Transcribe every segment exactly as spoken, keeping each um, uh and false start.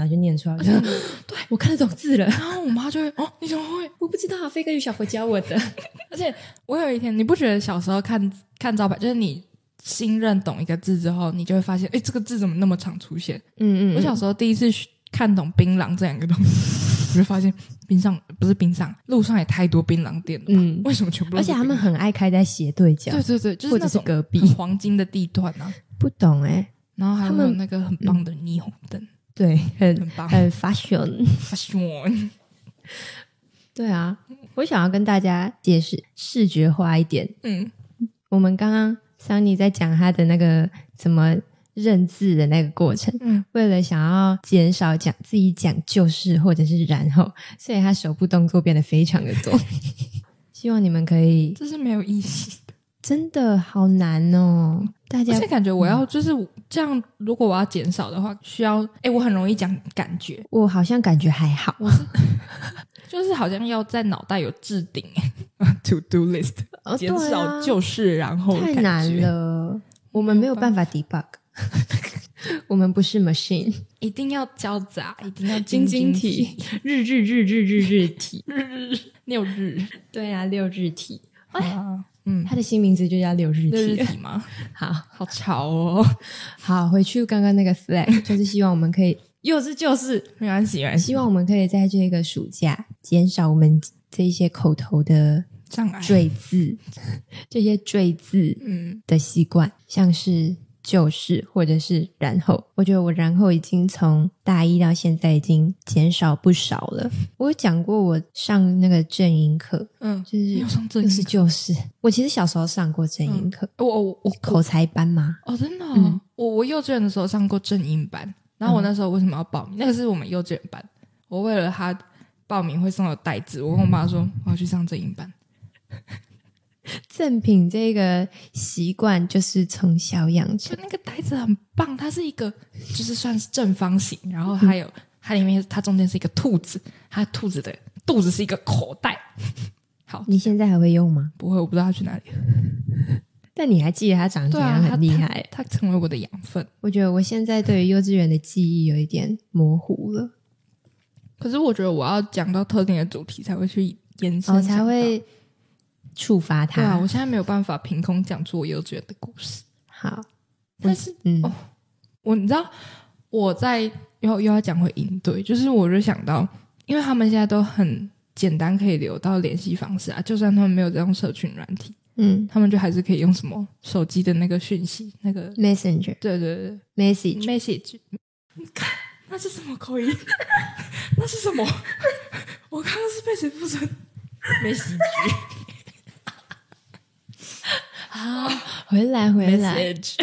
然后就念出来，我就对我看得懂字了。 然后我妈就会哦，你怎么会？ 我不知道，飞哥与小佛教我的。 而且我有一天，你不觉得小时候看看招牌，就是你新认懂一个字之后，你就会发现，诶，这个字怎么那么常出现？ 嗯嗯， 我小时候第一次看懂槟榔这两个东西，我就发现冰上不是冰上，路上也太多槟榔店了。嗯，为什么全部都是槟榔？ 而且他们很爱开在斜对角， 对对对，就是那种或者是隔壁很黄金的地段啊。 不懂哎、欸， 然后还有那个很棒的霓虹灯，嗯、 对，很很棒， 很 fashion fashion。 对啊，我想要跟大家解释视觉化一点。嗯，我们刚刚桑尼在讲他的那个怎么认字的那个过程，嗯，为了想要减少讲自己讲就是或者是然后，所以他手部动作变得非常的多。希望你们可以， 这是没有意义的， 真的好难哦。大家而且感觉我要就是这样，如果我要减少的话，需要诶我很容易讲感觉， 我好像感觉还好， 我是就是好像要在脑袋有置顶 to do list， 哦， 减少就是然后太难了，我们没有办法 debug。我们不是 machine， 一定要交杂，一定要晶晶体，日日日日日日体， 日日六日， 对啊，六日体。 啊，嗯， 他的新名字就叫六日体。 六日体吗？ 好好潮哦。 好，回去刚刚那个 flag， 就是希望我们可以，幼稚就是没关系，没关系。 希望我们可以在这个暑假减少我们这些口头的障碍、 赘字，这些赘字的习惯，嗯、像是。就是或者是然后，我觉得我然后已经从大一到现在已经减少不少了。我有讲过我上那个正音课，嗯，就是有上正音课， 就是就是我其实小时候上过正音课， 嗯、我我我口才班吗？ 哦，真的、哦嗯，我我幼稚园的时候上过正音班，然后我那时候为什么要报名？嗯、那个是我们幼稚园班，我为了他报名会送我袋子，我跟我妈说我要去上正音班。 赠品这个习惯就是从小养成， 就那个袋子很棒，它是一个就是算是正方形，然后还有、嗯、它里面它中间是一个兔子，它兔子的肚子是一个口袋。好， 你现在还会用吗？ 不会，我不知道它去哪里了。 但你还记得它长怎样？很厉害， 它成为我的养分。 我觉得我现在对于幼稚园的记忆有一点模糊了。 可是我觉得我要讲到特定的主题才会去延伸， 哦，才会触发它。 对啊，我现在没有办法凭空讲出我幼稚园的故事。 好， 但是嗯、哦，我你知道我在又又要讲回营队，就是我就想到，因为他们现在都很简单可以留到联系方式啊，就算他们没有在用社群软体，嗯，他们就还是可以用什么手机的那个讯息，那个 Messenger， 对对对 ，Message Message， 你看那是什么口音？那是什么？我刚刚是被谁附身？Message。 好，回来回来 Message，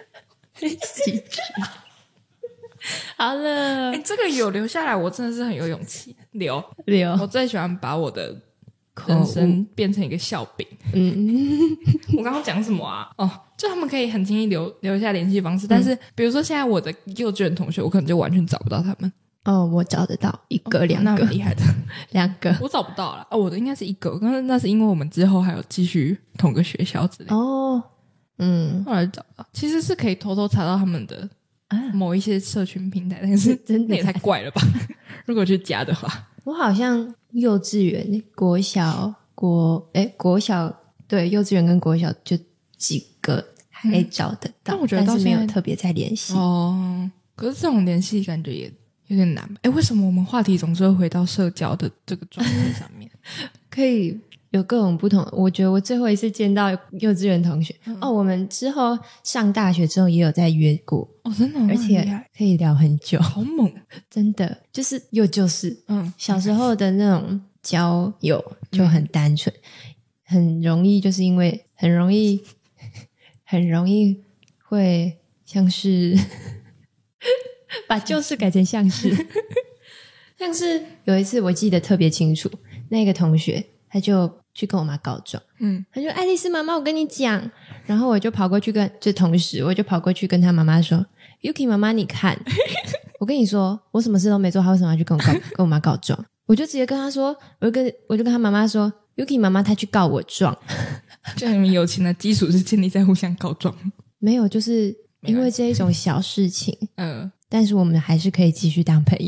好了、 欸、这个有留下来，我真的是很有勇气留留。 我最喜欢把我的人生变成一个笑柄。嗯，我刚刚讲什么啊？哦，就他们可以很轻易留留下联系方式，嗯、但是比如说现在我的幼稚园同学，我可能就完全找不到他们。 哦，我找得到一个、哦、两个， 那很厉害的， 两个我找不到了。哦，我的应该是一个，但是那是因为我们之后还有继续同个学校之类的。 哦，嗯， 后来找到，其实是可以偷偷查到他们的某一些社群平台，但是真的也太怪了吧？如果去加的话， 我好像幼稚园、国小、国诶国小对幼稚园跟国小就几个还找得到， 嗯、但我觉得到但是没有特别在联系哦。可是这种联系感觉也有点难吧？诶，为什么我们话题总是会回到社交的这个状态上面？ 可以有各种不同。我觉得我最后一次见到幼稚园同学、嗯、哦，我们之后上大学之后也有在约过哦，真的， 而且可以聊很久， 好猛， 真的就是又就是嗯，小时候的那种交友就很单纯、嗯、很容易，就是因为很容易很容易会像是把就是改成像是像是有一次我记得特别清楚，那个同学他就去跟我妈告状，嗯，他说爱丽丝妈妈我跟你讲，然后我就跑过去跟就同时我就跑过去跟他妈妈说 Yuki 妈妈你看我跟你说我什么事都没做，他为什么要去跟我告跟我妈告状？我就直接跟他说，我就跟我就跟他妈妈说 Yuki 妈妈她去告我状就你们友情的基础是建立在互相告状？ 没有，就是因为这一种小事情嗯，但是我们还是可以继续当朋